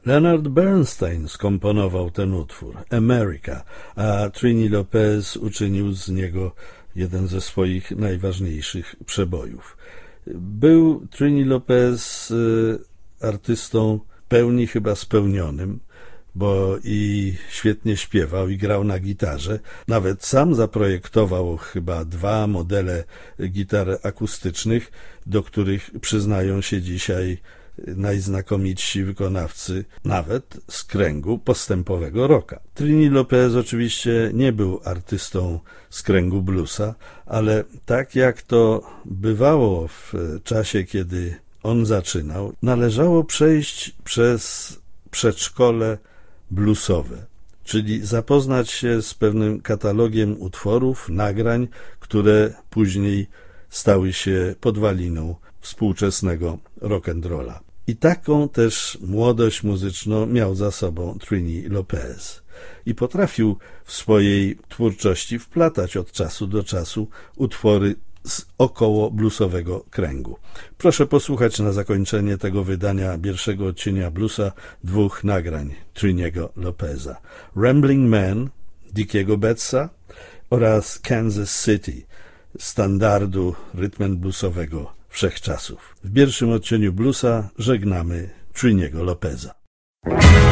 Leonard Bernstein skomponował ten utwór, America, a Trini Lopez uczynił z niego jeden ze swoich najważniejszych przebojów. Był Trini Lopez artystą w pełni chyba spełnionym, bo i świetnie śpiewał i grał na gitarze. Nawet sam zaprojektował chyba 2 modele gitar akustycznych, do których przyznają się dzisiaj najznakomitsi wykonawcy, nawet z kręgu postępowego rocka. Trini Lopez oczywiście nie był artystą z kręgu bluesa, ale tak jak to bywało w czasie, kiedy on zaczynał, należało przejść przez przedszkole bluesowe, czyli zapoznać się z pewnym katalogiem utworów, nagrań, które później stały się podwaliną współczesnego rock'n'rolla. I taką też młodość muzyczną miał za sobą Trini Lopez. I potrafił w swojej twórczości wplatać od czasu do czasu utwory z około bluesowego kręgu. Proszę posłuchać na zakończenie tego wydania pierwszego odcienia bluesa 2 nagrań Triniego Lopeza. Rambling Man Dickiego Betsa oraz Kansas City, standardu rytm and bluesowego wszechczasów. W pierwszym odcieniu bluesa żegnamy Triniego Lopeza.